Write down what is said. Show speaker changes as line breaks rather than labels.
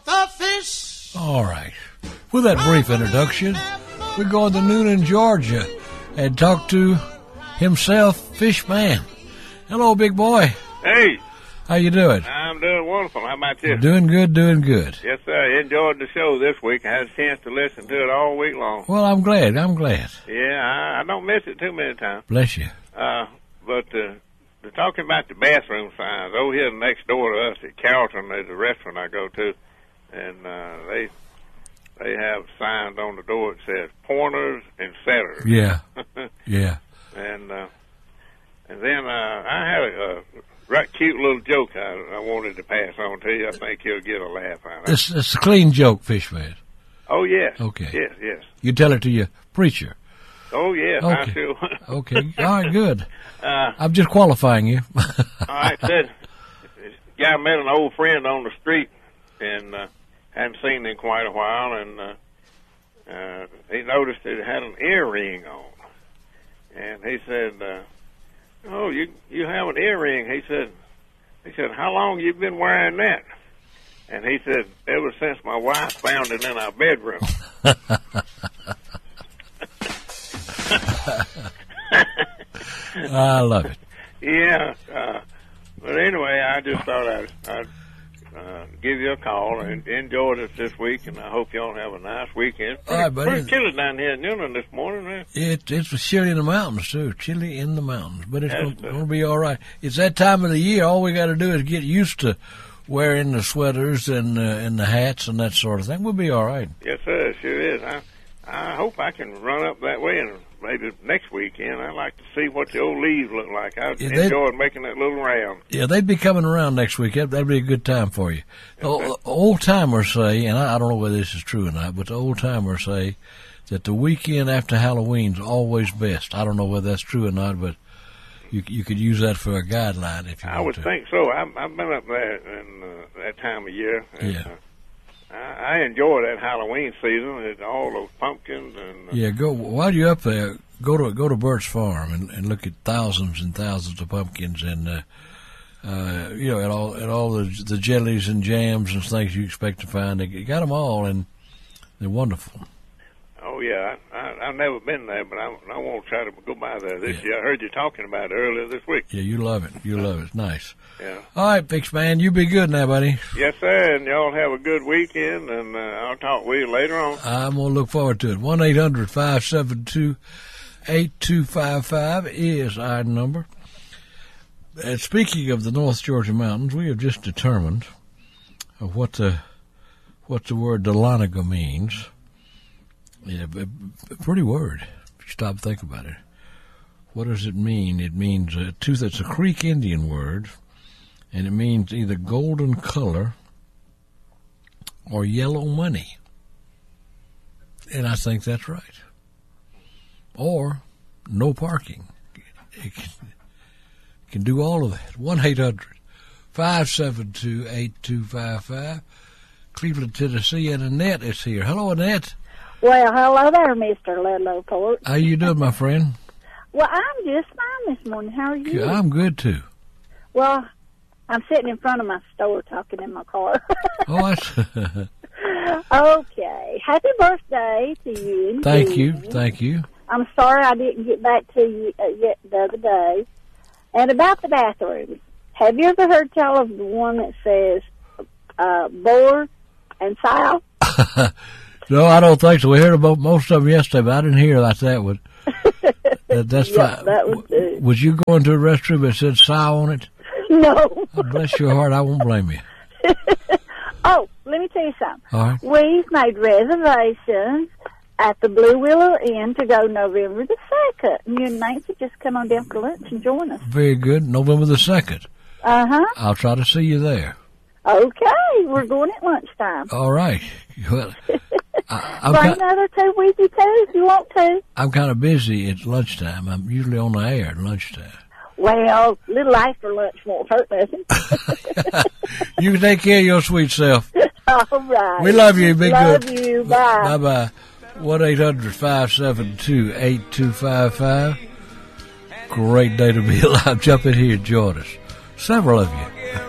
the fish.
All right. With that brief introduction, we're going to Noonan, Georgia, and talk to himself, Fishman. Hello, big boy.
Hey.
How you doing?
I'm doing wonderful. How about you?
Doing good, doing good.
Yes, sir. Enjoyed the show this week. I had a chance to listen to it all week long.
Well, I'm glad.
Yeah, I don't miss it too many times.
Bless you.
But they're talking about the bathroom signs. Over here next door to us at Carrollton, there's a restaurant I go to, and they have signs on the door that says pointers and setters.
Yeah, yeah.
And then I had a right cute little joke I wanted to pass on to you. I think you'll get a laugh out of it.
It's a clean joke, Fishman.
Oh, yes.
Okay.
Yes.
You tell it to your preacher.
Oh, yes,
okay.
I sure.
Okay. All right, good. I'm just qualifying you.
All right, said, this guy met an old friend on the street and hadn't seen him in quite a while, and he noticed it had an earring on. And he said, oh, you have an earring. He said, how long you been wearing that? And he said, ever since my wife found it in our bedroom.
I love it.
Yeah. But anyway, I just thought I'd give you a call and enjoyed it this week, and I hope y'all have a nice weekend.
All right, buddy.
Pretty chilly down here in Newnan this morning, man.
It's chilly in the mountains, too. Chilly in the mountains. But it's going to be all right. It's that time of the year. All we got to do is get used to wearing the sweaters and the hats and that sort of thing. We'll be all right.
Yes, sir. It sure is. I hope I can run up that way, and maybe next weekend I'd like to see what the old leaves look like. I enjoyed making that little round.
Yeah, they'd be coming around next week. That'd be a good time for you. The old-timers say, and I don't know whether this is true or not, but the old-timers say that the weekend after Halloween's always best. I don't know whether that's true or not, but you could use that for a guideline if you want to.
I would think so. I've been up there in that time of year. And,
yeah.
I enjoy that Halloween season. It's all those pumpkins and
yeah. While you're up there, go to Bert's Farm and look at thousands and thousands of pumpkins and at all the jellies and jams and things you expect to find. They got them all, and they're wonderful.
Oh yeah, I've never been there, but I won't try to go by there this year. I heard you talking about it earlier this week.
Yeah, you love it. You love it. It's nice.
Yeah.
All right, Fishman, you be good now, buddy.
Yes, sir, and y'all have a good weekend, and I'll talk with you later on.
I'm going to look forward to it. 1-800-572-8255 is our number. And speaking of the North Georgia mountains, we have just determined what the word Dahlonega means. Yeah, a pretty word, if you stop and think about it. What does it mean? It means, it's a Creek Indian word, and it means either golden color or yellow money. And I think that's right. Or no parking. It can do all of that. 1-800-572-8255. Cleveland, Tennessee, and Annette is here. Hello, Annette.
Well, hello there, Mr. Ludlow Port.
How you doing, my friend?
Well, I'm just fine this morning. How are you?
I'm good, too.
Well, I'm sitting in front of my store talking in my car.
Oh, that's...
Okay. Happy birthday to you.
Thank you.
I'm sorry I didn't get back to you yet the other day. And about the bathrooms, have you ever heard tell of the one that says bore and sow?
No, I don't think so. We heard about most of them yesterday, but I didn't hear like that one. That's fine.
That was good.
Was you going to a restroom that said sow on it?
No.
Oh, bless your heart, I won't blame you.
Oh, let me tell you something.
All right.
We've made reservations at the Blue Willow Inn to go November the 2nd. You and Nancy just come on down for lunch and join us.
Very good. November the 2nd.
Uh-huh.
I'll try to see you there.
Okay. We're going at lunchtime.
All right. Well,
bring another two with you, too, if you want to.
I'm kind of busy at lunchtime. I'm usually on the air at lunchtime.
Well, a little after lunch won't hurt nothing.
You can take care of your sweet self.
All right.
We love you. Be good.
Love you. Bye.
Bye-bye. 1-800-572-8255. Great day to be alive. Jump in here and join us. Several of you.